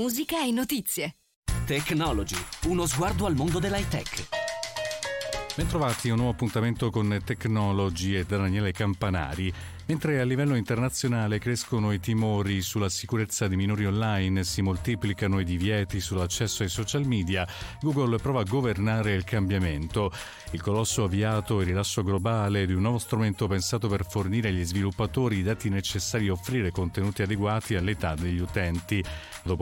musica e notizie. Technology, uno sguardo al mondo dell'high-tech. Bentrovati a un nuovo appuntamento con Technology e Daniele Campanari. Mentre a livello internazionale crescono i timori sulla sicurezza dei minori online, si moltiplicano i divieti sull'accesso ai social media, Google prova a governare il cambiamento. Il colosso ha avviato il rilascio globale di un nuovo strumento pensato per fornire agli sviluppatori i dati necessari a offrire contenuti adeguati all'età degli utenti. Dopo